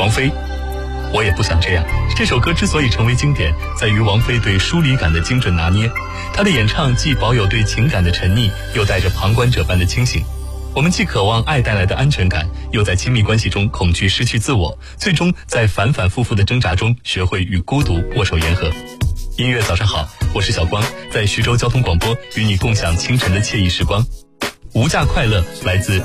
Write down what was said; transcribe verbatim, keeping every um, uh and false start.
王菲，我也不想这样。这首歌之所以成为经典，在于王菲对疏离感的精准拿捏。她的演唱既保有对情感的沉溺，又带着旁观者般的清醒。我们既渴望爱带来的安全感，又在亲密关系中恐惧失去自我，最终在反反复复的挣扎中学会与孤独握手言和。音乐早上好，我是小光，在徐州交通广播与你共享清晨的惬意时光。无价快乐来自